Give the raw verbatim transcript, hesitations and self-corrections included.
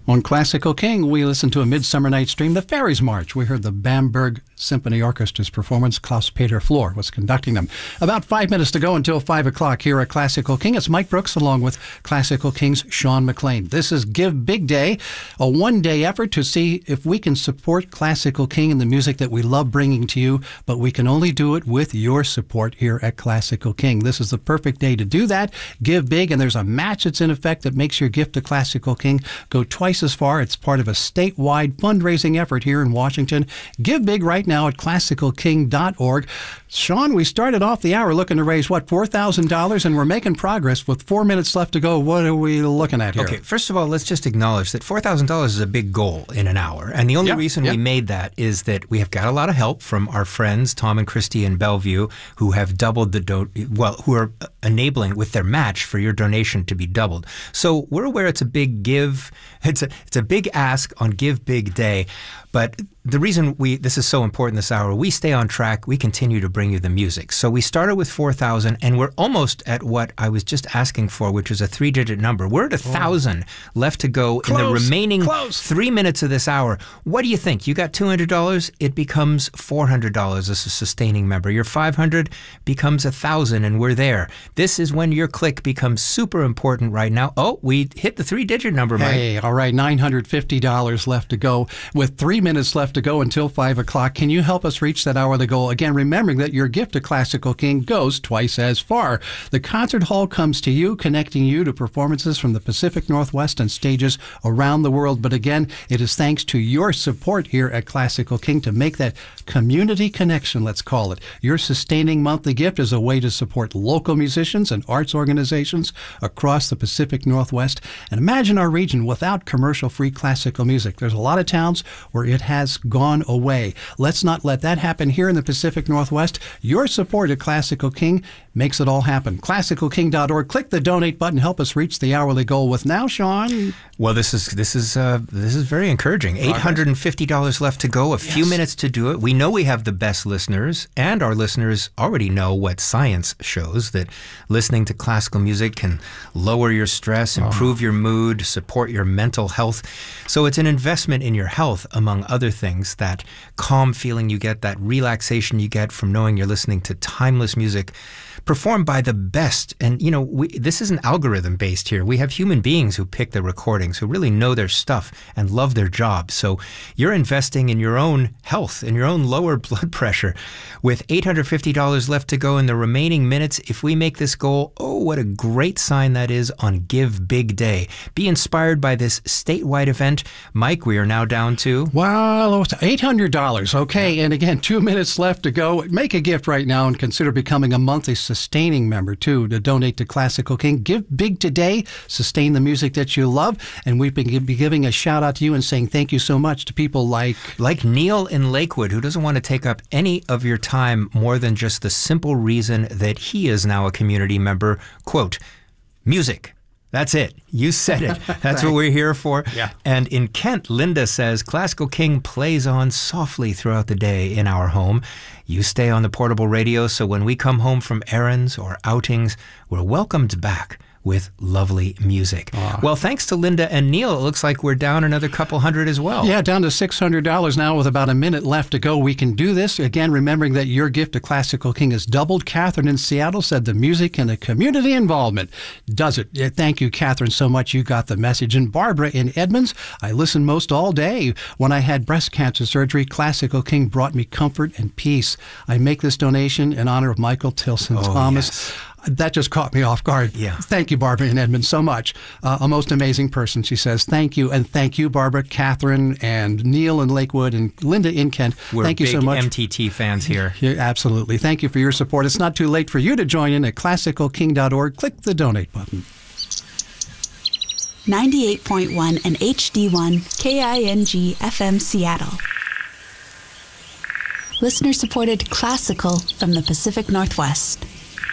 On Classical King, we listened to A Midsummer Night's Dream, The Fairies March. We heard the Bamberg Symphony Orchestra's performance. Klaus-Peter Flohr was conducting them. About five minutes to go until five o'clock here at Classical King. It's Mike Brooks along with Classical King's Sean McLean. This is Give Big Day, a one-day effort to see if we can support Classical King and the music that we love bringing to you, but we can only do it with your support here at Classical King. This is the perfect day to do that. Give big, and there's a match that's in effect that makes your gift to Classical King go twice as far. It's part of a statewide fundraising effort here in Washington. Give big right now at classical king dot org. Sean, we started off the hour looking to raise, what, four thousand dollars, and we're making progress with four minutes left to go. What are we looking at here? Okay, first of all, let's just acknowledge that four thousand dollars is a big goal in an hour. And the only yep, reason yep. we made that is that we have got a lot of help from our friends, Tom and Christy in Bellevue, who have doubled the, do well, who are enabling with their match for your donation to be doubled. So we're aware it's a big give, it's a, it's a big ask on Give Big Day. But the reason we this is so important this hour, we stay on track, we continue to bring you the music. So we started with four thousand, and we're almost at what I was just asking for, which is a three-digit number. We're at one thousand oh. left to go Close. in the remaining Close. three minutes of this hour. What do you think? You got two hundred dollars, it becomes four hundred dollars as a sustaining member. Your five hundred dollars becomes one thousand dollars, and we're there. This is when your click becomes super important right now. Oh, we hit the three-digit number, Mike. Hey, all right, nine hundred fifty dollars left to go with three minutes left to go until five o'clock. Can you help us reach that hourly goal? Again, remembering that your gift to Classical King goes twice as far. The concert hall comes to you, connecting you to performances from the Pacific Northwest and stages around the world. But again, it is thanks to your support here at Classical King to make that community connection, let's call it. Your sustaining monthly gift is a way to support local musicians and arts organizations across the Pacific Northwest. And imagine our region without commercial-free classical music. There's a lot of towns where it has gone away. Let's not let that happen here in the Pacific Northwest. Your support at Classical King makes it all happen. classical king dot org. Click the donate button. Help us reach the hourly goal with now, Sean. Well, this is this is uh, this is very encouraging. eight hundred fifty dollars left to go. A yes. few minutes to do it. We know we have the best listeners, and our listeners already know what science shows, that listening to classical music can lower your stress, improve oh. your mood, support your mental health. So it's an investment in your health, among other things. That calm feeling you get, that relaxation you get from knowing you're listening to timeless music performed by the best. And, you know, we, this isn't algorithm based here. We have human beings who pick the recordings, who really know their stuff and love their job. So you're investing in your own health and your own lower blood pressure. With eight hundred fifty dollars left to go in the remaining minutes, if we make this goal, oh, what a great sign that is on Give Big Day. Be inspired by this statewide event. Mike, we are now down to... Well, eight hundred dollars. Okay, yeah. And again, two minutes left to go. Make a gift right now and consider becoming a monthly sustaining member, too, to donate to Classical King. Give big today. Sustain the music that you love. And we've been be giving a shout-out to you and saying thank you so much to people like... Like Neil in Lakewood, who doesn't want to take up any of your time more than just the simple reason that he is now a community member. Quote, music. That's it. You said it. That's what we're here for. Yeah. And in Kent, Linda says, Classical King plays on softly throughout the day in our home. You stay on the portable radio, so when we come home from errands or outings, we're welcomed back with lovely music. Aww. Well, thanks to Linda and Neil, it looks like we're down another couple hundred as well. Yeah, down to six hundred dollars now with about a minute left to go. We can do this. Again, remembering that your gift to Classical King has doubled. Catherine in Seattle said the music and the community involvement does it. Yeah, thank you, Catherine, so much. You got the message. And Barbara in Edmonds, I listened most all day. When I had breast cancer surgery, Classical King brought me comfort and peace. I make this donation in honor of Michael Tilson oh, Thomas. Yes. That just caught me off guard. Yeah. Thank you, Barbara in Edmonds, so much. Uh, a most amazing person, she says. Thank you. And thank you, Barbara, Catherine, and Neil in Lakewood, and Linda in Kent. We're thank you big so much. M T T fans here. Yeah, absolutely. Thank you for your support. It's not too late for you to join in at classical king dot org. Click the donate button. ninety-eight point one and H D one K I N G F M Seattle. Listener-supported classical from the Pacific Northwest.